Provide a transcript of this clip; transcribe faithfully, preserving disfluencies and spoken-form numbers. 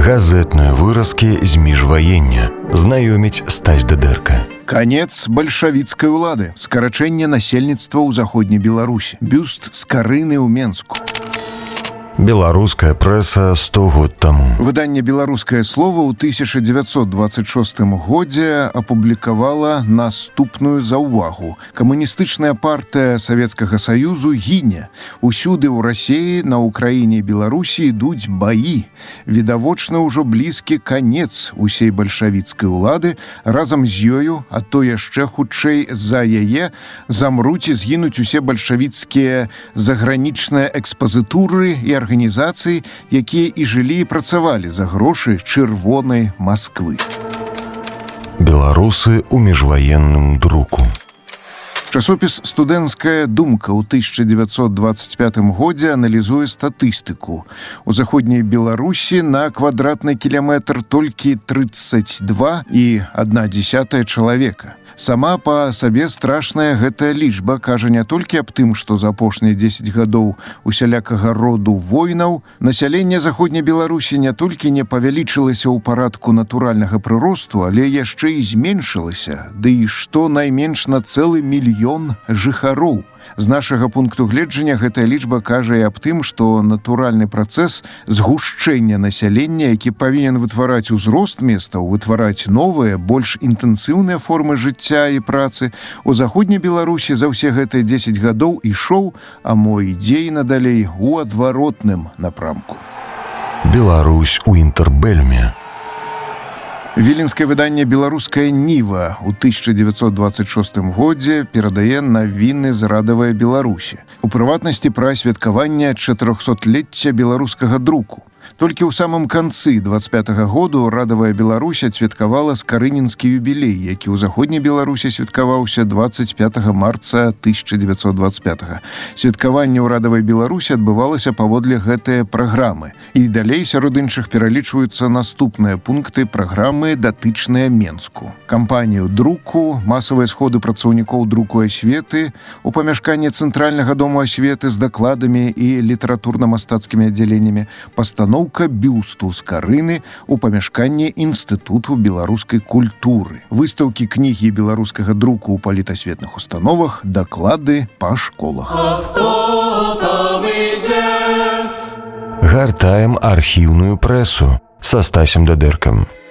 Газетныя выразкі з міжваення. Знаёміць Стась Дадэрка. Конец бальшавіцкай улады. Скарачэнне насельніцтва ў заходняй Беларусі. Бюст Скарыны ў Менску. Беларуская прэса сто год таму. Выданне «Беларускае слово» ў тысяча дзевяцьсот двадцать шостым годзе апублікавала наступную заўвагу. Камуністычная партыя Савецкага Саюзу гіне. Усюды ў Расіі, на Украіне і Беларусі ідуць баі. Відавочна ўжо блізкі канец усей бальшавіцкай улады. Разам з ёю, а то яшчэ хутчэй за яе, замруць і згінуць усе бальшавіцкія загранічныя экспазітуры і арганізацыі, якія і жылі і працавалі за грошы чырвонай Масквы. Беларусы ў міжваенным друку. Часопіс «Студэнцкая думка» ў тысяча дзевяцьсот двадцать пятым годзе аналізуе статыстыку. У заходняй Беларусі на квадратны кіляметр толькі тридцать два і одна дзесятая чалавека. Сама па сабе страшная гэтая лічба кажа не толькі аб тым, што за апошнія дзесяць гадоў усялякага роду войнаў насяленне заходняй Беларусі не толькі не павялічылася ў парадку натуральнага прыросту, але яшчэ і зменшылася, ды і што найменш на цэлы мільён жыхароў. З нашага пункту гледжання гэтая лічба кажа і аб тым, што натуральны працэс згушчэння насялення, які павінен вытвараць узрост местаў, вытвараць новыя, больш інтэнсіўныя формы жыцця і працы, у заходняй Беларусі за ўсе гэтыя дзесяць гадоў ішоў, а мо ідзе і надалей у адваротным напрамку. Беларусь у інтэрбэльме. Віленскае выданне «Беларуская ніва» ў тысяча дзевяцьсот двадцать шостым годзе перадае навіны з радавай Беларусі. У прыватнасці пра святкаванне чатырохсотлецця беларускага друку. Толькі ў самым канцы двадцать пятага году радавая Беларусь адсвяткавала скарынінскі юбілей, які ў заходняй Беларусі святкаваўся двадцать пятага марца тысяча дзевяцьсот двадцать пятага. Святкаванне ў радавай Беларусі адбывалася паводле гэтыя праграмы. І далей сярод іншых пералічваюцца наступныя пункты праграмы, датычныя Менску. Кампанію друку, масавыя сходы працаўнікоў друку і асветы, у памяшканні Цэнтральнага дому асветы з дакладамі і літаратурна-мастацкімі аддзяленнямі, пастаноўка бюсту Скарыны у памяшканні Інстытуту беларускай культуры, выстаўкі кнігі беларускага друку ў палітасветных установах, даклады па школах. А хто там ідзе? Гартаем архіўную прэсу са Стасем Дадэркам.